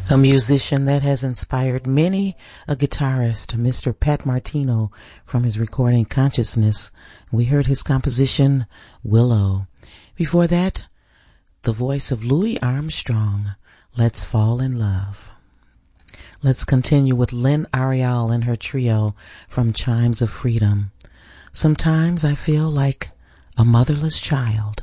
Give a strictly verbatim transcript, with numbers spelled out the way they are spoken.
A musician that has inspired many a guitarist, Mister Pat Martino, from his recording Consciousness. We heard his composition, Willow. Before that, the voice of Louis Armstrong, Let's Fall in Love. Let's continue with Lynn Ariel and her trio from Chimes of Freedom. Sometimes I feel like a motherless child.